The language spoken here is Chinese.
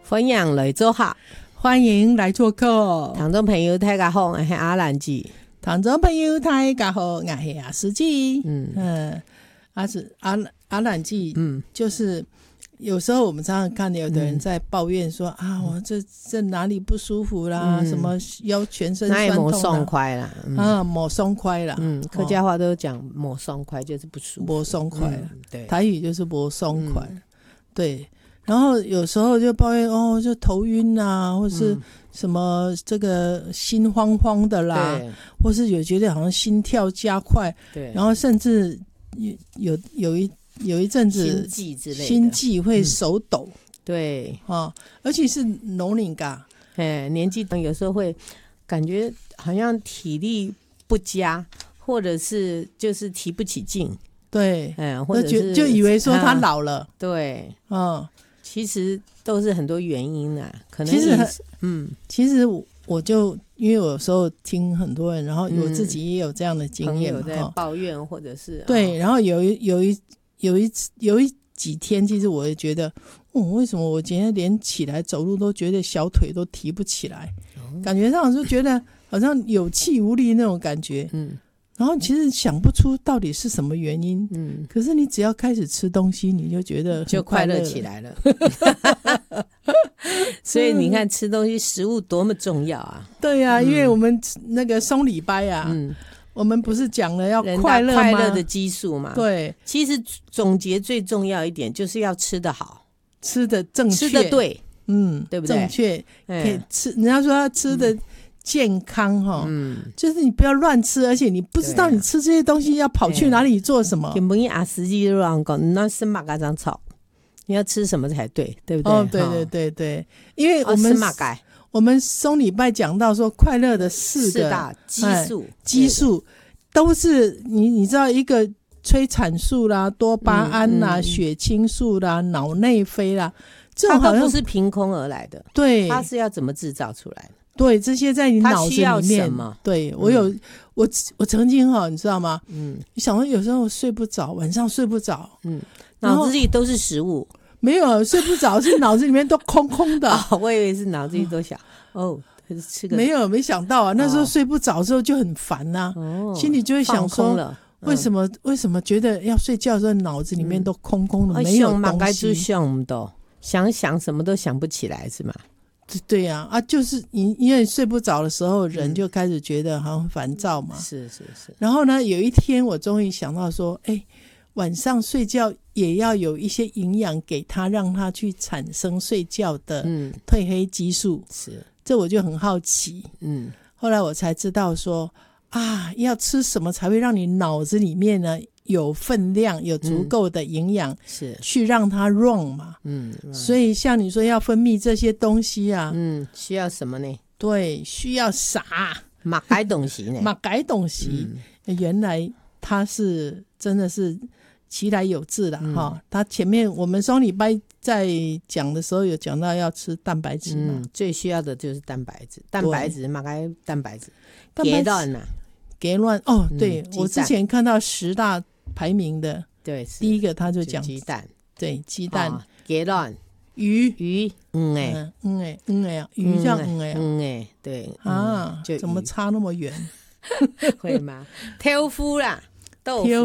欢迎来做客， 欢迎来做客。 听众朋友大家好，我是阿兰姐。 听众朋友大家好，我是阿司机。阿兰姐，就是有时候我们常常看有的人在抱怨说、啊，我这哪里不舒服啦，什么腰全身酸痛啦， 抹松快啦， 抹松快啦， 客家话都讲抹松快就是不舒服， 抹松快啦， 对， 台语就是抹松快，对。然后有时候就抱怨哦，就头晕啊，或是什么这个心慌慌的啦，或是有觉得好像心跳加快，对，然后甚至有一阵子心悸之类的， 心悸会手抖， 对而且是农龄嘎， 年纪有时候会感觉好像体力不佳，或者是就是提不起劲，对，或者是就以为说他老了， 对，其实都是很多原因啊，可能其实我就因为我有时候听很多人，然后我自己也有这样的经验嘛， 朋友在抱怨或者是对，然后有几天，其实我也觉得，为什么我今天连起来走路都觉得小腿都提不起来，感觉上就觉得好像有气无力那种感觉，然后其实想不出到底是什么原因，可是你只要开始吃东西，你就觉得就快乐起来了。所以你看吃东西食物多么重要啊。 对啊，因为我们那个松礼拜啊，我们不是讲了要快乐吗？ 快乐的激素嘛。 对， 其实总结最重要一点就是要吃得好， 吃得正确， 吃得对，对不对？ 正确，可以吃。人家说要吃的健康就是你不要乱吃，而且你不知道你吃这些东西要跑去哪里做什么。 根本阿司机都让讲，那是马嘎张草，你要吃什么才对，对不对？ 对，因为我们松礼拜讲到说，快乐的四大激素都是你知道，一个催产素啦、多巴胺啦、血清素啦、脑内啡啦，这种好像它都不是凭空而来的， 对， 它是要怎么制造出来的？ 对，这些在你脑子里面，它需要什么？对，我曾经你知道吗？你想说有时候睡不着，晚上睡不着， 脑子里都是食物， 没有睡不着，是脑子里面都空空的。 我以为是脑子里都想吃个没想到啊，那时候睡不着的时候就很烦呐，心里就会想说，为什么觉得要睡觉的时候脑子里面都空空的，没有东西， 想什么都想不起来是吗？ 对啊，就是因为睡不着的时候，人就开始觉得好像烦躁嘛。 是。 然后呢，有一天我终于想到说，晚上睡觉也要有一些营养给他，让他去产生睡觉的褪黑激素。是，这我就很好奇。后来我才知道说要吃什么才会让你脑子里面呢有分量，有足够的营养，是去让它 run 嘛。所以像你说要分泌这些东西啊， 需要什么呢？ 对，需要啥？ 马改东西呢？ 马改东西，原来它是真的是其来有自的哈。它前面我们双礼拜在讲的时候有讲到要吃蛋白质嘛， 最需要的就是蛋白质，马改蛋白质，给乱呐， 给乱对，我之前看到10大排名的， 对， 第一个他就讲鸡蛋， 对，鸡蛋， 给乱鱼， 鱼叫对怎么差那么远？ 会吗？挑夫啦，豆腐。